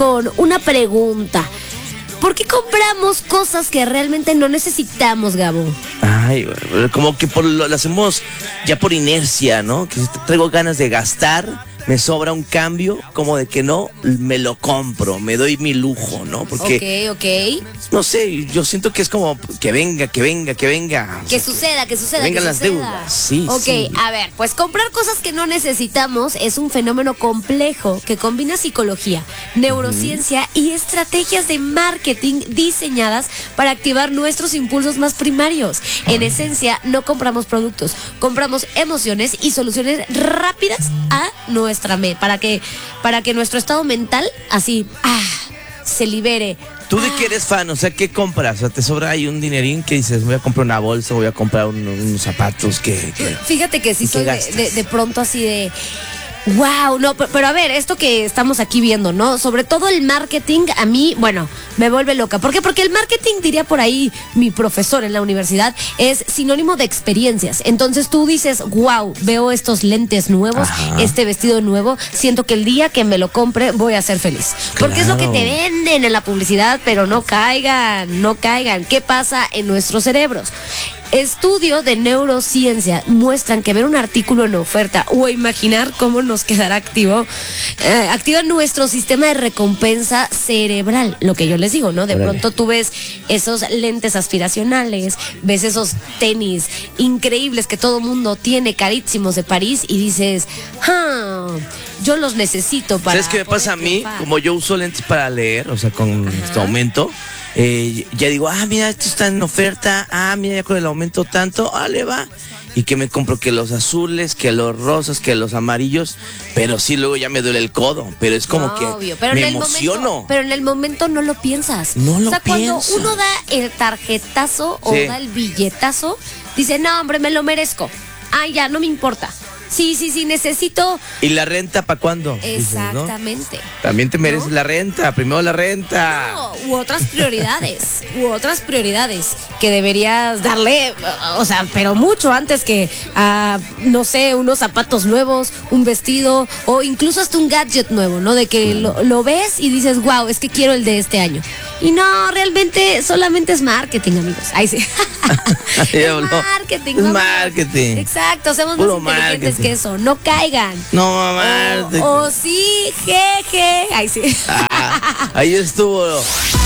con una pregunta. ¿Por qué compramos cosas que realmente no necesitamos, Gabo? Ay, como que lo hacemos ya por inercia, ¿no? Que si traigo ganas de gastar, me sobra un cambio, como de que no, me lo compro, me doy mi lujo, ¿no? Porque, Ok. no sé, yo siento que es como que venga. Que suceda. Vengan las deudas, sí. Ok, sí. a ver, pues comprar cosas que no necesitamos es un fenómeno complejo que combina psicología, neurociencia y estrategias de marketing diseñadas para activar nuestros impulsos más primarios. En esencia, no compramos productos, compramos emociones y soluciones rápidas a nuestra mente, para que nuestro estado mental así se libere. ¿Tú de qué eres fan? O sea, ¿qué compras? O sea, ¿te sobra ahí un dinerín que dices, voy a comprar una bolsa, voy a comprar unos zapatos que Fíjate que sí ¿y qué soy gastas? de pronto así de... Wow, no, pero a ver, esto que estamos aquí viendo, ¿no? Sobre todo el marketing, a mí, bueno, me vuelve loca. ¿Por qué? Porque el marketing, diría por ahí mi profesor en la universidad, es sinónimo de experiencias. Entonces tú dices, wow, veo estos lentes nuevos, este vestido nuevo, siento que el día que me lo compre voy a ser feliz. Porque es lo que te venden en la publicidad, pero no caigan. ¿Qué pasa en nuestros cerebros? Estudios de neurociencia muestran que ver un artículo en oferta o imaginar cómo nos quedará activa nuestro sistema de recompensa cerebral. Lo que yo les digo, ¿no? De pronto tú ves esos lentes aspiracionales, ves esos tenis increíbles que todo mundo tiene, carísimos de París, y dices, yo los necesito para... ¿Sabes qué me pasa a mí? triunfar. Como yo uso lentes para leer, o sea, con este aumento, ya digo, mira, esto está en oferta, mira, ya con el aumento tanto, le va. Y que me compro que los azules, que los rosas, que los amarillos, pero sí, luego ya me duele el codo, pero es como Obvio, que me emociono. Pero en el momento no lo piensas. No lo cuando piensas. uno da el tarjetazo o Sí. da el billetazo, dice, no, hombre, me lo merezco. Ya, no me importa. Sí, necesito. ¿Y la renta para cuándo? Dices, ¿no? Exactamente. También te mereces ¿No? la renta, primero la renta. No, u otras prioridades que deberías darle, o sea, pero mucho antes que no sé, unos zapatos nuevos, un vestido o incluso hasta un gadget nuevo, ¿no? De que lo ves y dices, wow, es que quiero el de este año. Y no, realmente solamente es marketing, amigos. Ahí sí. Es marketing. Es vamos. marketing. Exacto, somos Puro más inteligentes marketing. que eso. No caigan. No, mamá. O sí, jeje. Ahí sí. Ahí estuvo.